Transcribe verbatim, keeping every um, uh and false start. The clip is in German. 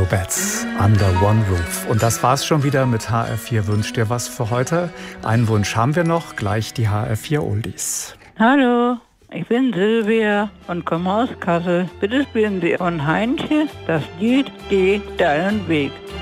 Betts, Under One Roof. Und das war's schon wieder mit H R vier Wünscht dir was für heute. Einen Wunsch haben wir noch, gleich die H R vier Oldies. Hallo, ich bin Silvia und komme aus Kassel. Bitte spielen Sie von Heintje das Lied Geh deinen Weg.